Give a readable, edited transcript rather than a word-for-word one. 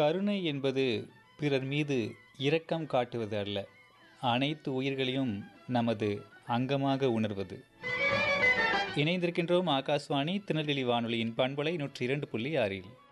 கருணை என்பது பிறர் மீது இரக்கம் காட்டுவது அல்ல, அனைத்து உயிர்களையும் நமது அங்கமாக உணர்வது. இணைந்திருக்கின்றோம் ஆகாஷ்வாணி திருநெல்வேலி வானொலியின் பண்பலை 102.6.